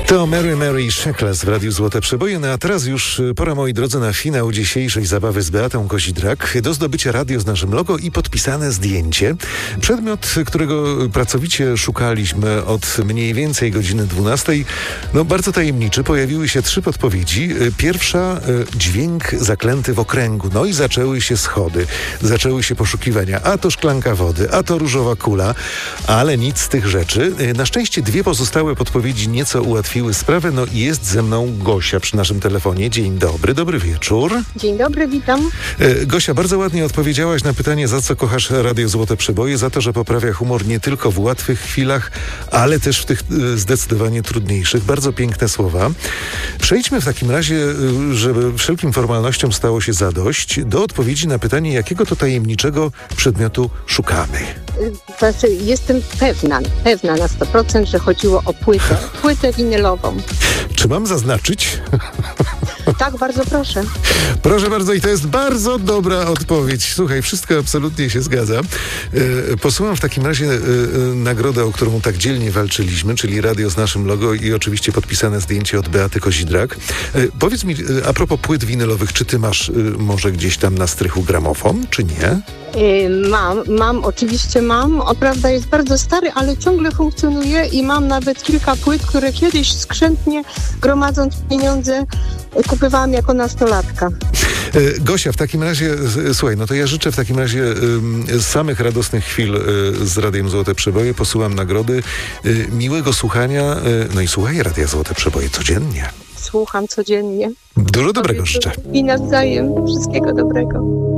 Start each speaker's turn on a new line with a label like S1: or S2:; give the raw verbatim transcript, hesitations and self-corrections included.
S1: To Mary Mary Shekles w Radiu Złote Przeboje. No a teraz już pora, moi drodzy, na finał dzisiejszej zabawy z Beatą Kozidrak. Do zdobycia radio z naszym logo i podpisane zdjęcie. Przedmiot, którego pracowicie szukaliśmy od mniej więcej godziny dwunastej. No bardzo tajemniczy. Pojawiły się trzy podpowiedzi. Pierwsza, dźwięk zaklęty w okręgu. No i zaczęły się schody. Zaczęły się poszukiwania. A to szklanka wody, a to różowa kula. Ale nic z tych rzeczy. Na szczęście dwie pozostałe podpowiedzi nieco ułatwiły sprawę. No i jest ze mną Gosia przy naszym telefonie. Dzień dobry, dobry wieczór.
S2: Dzień dobry, witam.
S1: Gosia, bardzo ładnie odpowiedziałaś na pytanie, za co kochasz Radio Złote Przeboje. Za to, że poprawia humor nie tylko w łatwych chwilach, ale też w tych zdecydowanie trudniejszych. Bardzo piękne słowa. Przejdźmy w takim razie, żeby wszelkim formalnościom stało się zadość, do odpowiedzi na pytanie, jakiego to tajemniczego przedmiotu szukamy.
S2: Znaczy, jestem pewna, pewna na sto procent, że chodziło o płytę, płytę winylową.
S1: Czy mam zaznaczyć?
S2: Tak, bardzo proszę.
S1: Proszę bardzo, i to jest bardzo dobra odpowiedź. Słuchaj, wszystko absolutnie się zgadza. E, posyłam w takim razie e, nagrodę, o którą tak dzielnie walczyliśmy, czyli radio z naszym logo i oczywiście podpisane zdjęcie od Beaty Kozidrak. E, powiedz mi, e, a propos płyt winylowych, czy ty masz e, może gdzieś tam na strychu gramofon, czy nie?
S2: Yy, mam, mam, oczywiście mam. O, prawda, jest bardzo stary, ale ciągle funkcjonuje i mam nawet kilka płyt, które kiedyś skrzętnie, gromadząc pieniądze, kupowałam jako nastolatka.
S1: E, Gosia, w takim razie, e, słuchaj, no to ja życzę w takim razie e, samych radosnych chwil e, z Radiem Złote Przeboje. Posyłam nagrody, e, miłego słuchania, e, no i słuchaj Radia Złote Przeboje codziennie.
S2: Słucham codziennie.
S1: Dużo dobrego życzę.
S2: I nawzajem. Wszystkiego dobrego.